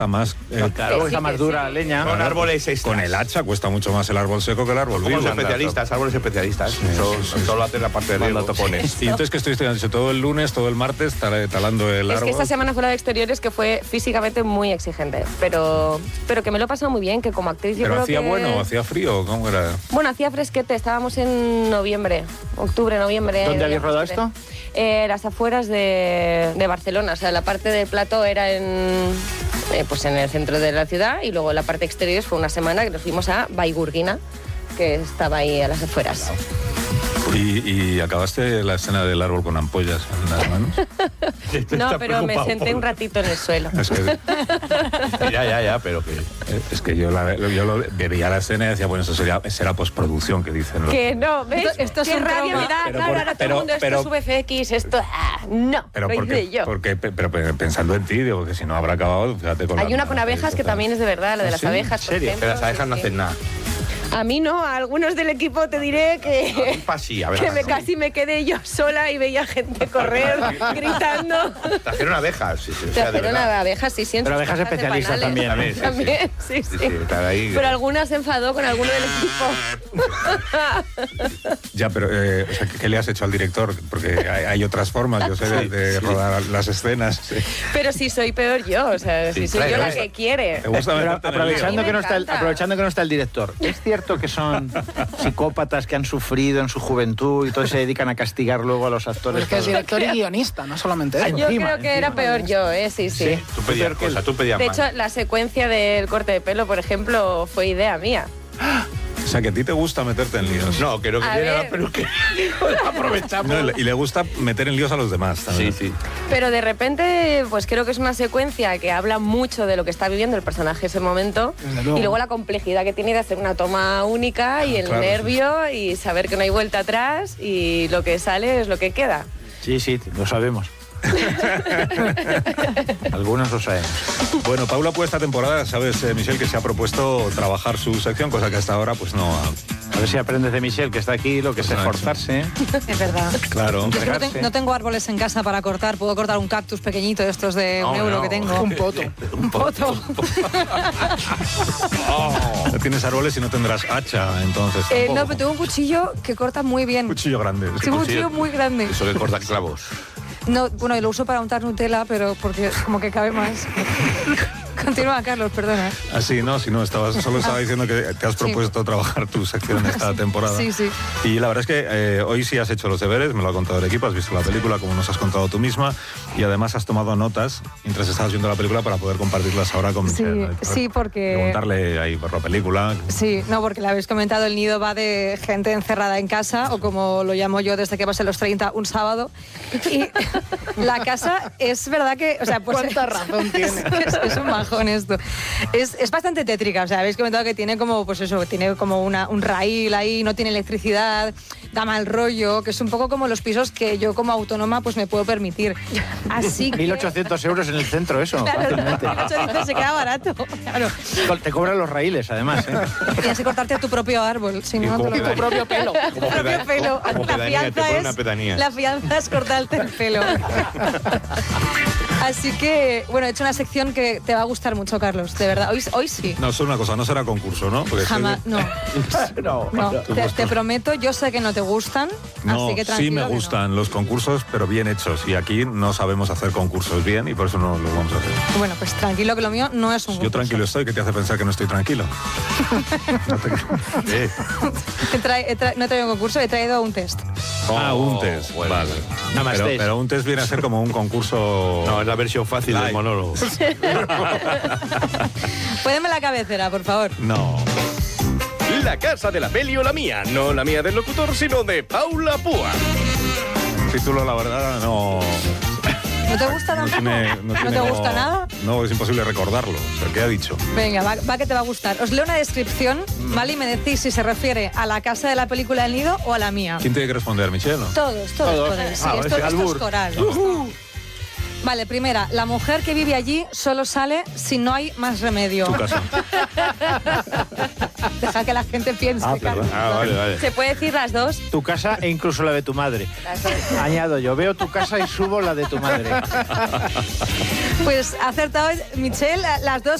más claro, cuesta más dura leña. Con árboles extras. con el hacha cuesta mucho más el árbol seco que el árbol vivo. Somos especialistas, árboles especialistas. Solo hacen la parte de cuando topones. Y entonces que estoy estudiando todo el lunes, todo el martes, talando el árbol. Es que esta semana fuera de exteriores que fue físicamente muy exigente, pero que me lo he pasado muy bien, que como actriz yo ¿Pero creo hacía que... bueno, hacía frío? ¿Cómo era? Bueno, hacía fresquete, estábamos en noviembre, octubre, noviembre. ¿Dónde habéis rodado esto? Las afueras de Barcelona, o sea, la parte del plató era pues en el centro de la ciudad y luego la parte exterior fue una semana que nos fuimos a Vallgorguina, que estaba ahí a las afueras. ¿Y acabaste la escena del árbol con ampollas en las manos? No, pero me senté un ratito en el suelo. Es que, Ya, pero que... es que yo veía la escena y decía, bueno, eso será postproducción, que dicen. Que no, ¿ves? Esto es qué un rabia trauma. me da, Pero claro, por- ahora todo pero- el mundo, esto pero- es VFX, esto... no, Pero lo hice yo. pero pensando en ti, digo que si no habrá acabado, fíjate con Hay una con abejas que también es de verdad, la de las abejas, por ejemplo. Pero las abejas no hacen nada. A mí no, a algunos del equipo te diré que... Sí, Casi me quedé yo sola y veía gente correr, gritando. Trajeron abejas. Sí, o sea, de Trajeron verdad. abejas, sí, siempre. Pero abejas especialistas también. También, sí. Claro, ahí... Pero alguna se enfadó con alguno del equipo. Ya, pero o sea, ¿qué le has hecho al director? Porque hay otras formas, yo sé, de rodar las escenas. Sí. Pero si soy peor yo, o sea, si soy yo la que quiere. ¿Te gusta Pero meterte en el lío? aprovechando que no está el director, ¿es cierto que son psicópatas que han sufrido en su juventud y todos se dedican a castigar luego a los actores? Pues que es director y guionista, no solamente eso. Yo creo que era peor yo, sí. Tú pedías cosas, tú pedías De más. hecho, la secuencia del corte de pelo, por ejemplo, fue idea mía. O sea, que a ti te gusta meterte en líos. No, creo que A tiene ver. pero que aprovechamos. No, y le gusta meter en líos a los demás también. Sí. Pero de repente, pues creo que es una secuencia que habla mucho de lo que está viviendo el personaje en ese momento. Desde luego. Y luego la complejidad que tiene de hacer una toma única y el Claro, nervio y saber que no hay vuelta atrás y lo que sale es lo que queda. Sí, lo sabemos. Algunos lo sabemos. Bueno, Paula, pues esta temporada, sabes, Michelle, que se ha propuesto trabajar su sección, cosa que hasta ahora pues no ha... A ver si aprendes de Michelle, que está aquí, lo que es Pues no ha esforzarse. Es verdad. Claro. Yo es que no tengo árboles en casa para cortar. Puedo cortar un cactus pequeñito de estos de un euro que tengo. Un poto. Un poto. No tienes árboles y no tendrás hacha, entonces. No, tampoco. pero tengo un cuchillo que corta muy bien. Cuchillo grande. Tengo un cuchillo muy grande. Eso que corta clavos. No, bueno, y lo uso para untar Nutella, pero porque como que cabe más. Continúa, Carlos, perdona. Así, no, si no, solo estaba diciendo que te has propuesto trabajar tu sección esta temporada. Sí. Y la verdad es que hoy sí has hecho los deberes, me lo ha contado el equipo, has visto la película como nos has contado tú misma y además has tomado notas mientras estabas viendo la película para poder compartirlas ahora con Michelle. Sí, porque... Preguntarle ahí por la película. Sí, no, porque le habéis comentado, el nido va de gente encerrada en casa, o como lo llamo yo desde que pasé los 30, un sábado. Y la casa es verdad que... O sea, pues, ¿Cuánta razón tiene? Es un majón esto. Es bastante tétrica, o sea, habéis comentado que tiene como, pues eso, tiene como un raíl ahí, no tiene electricidad, da mal rollo, que es un poco como los pisos que yo como autónoma pues me puedo permitir. Así que... 1.800 euros en el centro, eso. Claro, Fácilmente. 1.800 se queda barato. Claro. Te cobran los raíles, además. Tienes que cortarte tu propio árbol, si Y no, como te lo... pedanía. tu propio pelo. Tu propio pelo. Como La pedanía, te fianza pone es... una pedanía. La fianza es cortarte el pelo. Así que, bueno, he hecho una sección que te va a gustar mucho, Carlos, de verdad. Hoy sí. No, solo una cosa, no será concurso, ¿no? Porque Jamás, no. No, te prometo, yo sé que no te gustan, No, así que sí tranquilo. me que no. gustan los concursos, pero bien hechos. Y aquí no sabemos hacer concursos bien y por eso no los vamos a hacer. Bueno, pues tranquilo que lo mío no es un Yo concurso. tranquilo estoy, que te hace pensar que no estoy tranquilo. No te- No he traído un concurso, he traído un test. un test. bueno. Vale. Nada más test. Pero un test viene a ser como un concurso... No, es la versión fácil del Live. monólogo. Póneme la cabecera, por favor. No. La casa de la peli o la mía. No la mía del locutor, sino de Paula Púa. Título, la verdad, no... ¿No te gusta tampoco? ¿No te gusta nada? No, es imposible recordarlo. O sea, ¿qué ha dicho? Venga, va que te va a gustar. Os leo una descripción, ¿vale? Y me decís si se refiere a la casa de la película El Nido o a la mía. ¿Quién tiene que responder, Michelle? Todos podéis. Sí, esto es coral. Vale, primera, la mujer que vive allí solo sale si no hay más remedio. Tu casa. Deja que la gente piense. perdón. Vale. ¿Se puede decir las dos? Tu casa e incluso la de tu madre. Añado yo, veo tu casa y subo la de tu madre. Pues ha acertado Michelle, las dos